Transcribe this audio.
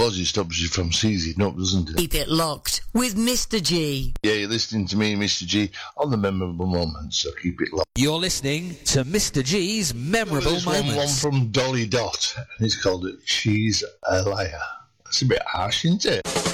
suppose it stops you from seizing up, doesn't it? Keep it locked with Mr. G. Yeah, you're listening to me, Mr. G, on the memorable moments, so keep it locked. You're listening to Mr. G's memorable moments. One from Dolly Dot, and it's called She's a Liar. That's a bit harsh, isn't it?